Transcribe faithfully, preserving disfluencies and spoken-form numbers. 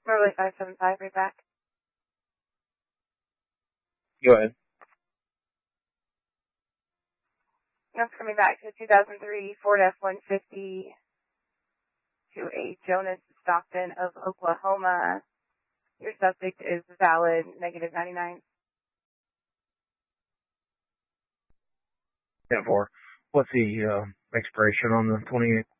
Normally five seven five, right back. Go ahead. That's coming back to two thousand three Ford F one fifty to a Jonas Stockton of Oklahoma. Your subject is valid, negative ninety-nine. ten four. What's the uh, expiration on the twenty-eight?